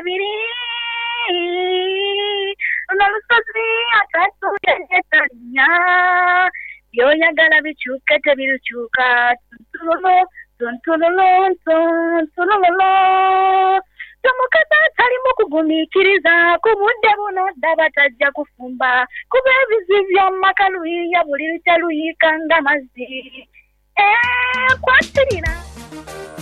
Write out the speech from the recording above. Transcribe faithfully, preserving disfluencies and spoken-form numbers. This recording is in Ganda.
biri unalusozi atatuyegetanya byoyagala bikyuke tebirukyuka tuntulolo tuntulolo tuntulolo Tomukata talimu kugumiikiriza ku budde buno ddaba tajja kufumba kuba ebizibu by'omumakaluyiya buli lutaluyiika ng'amazzi. Eh, kwatirira.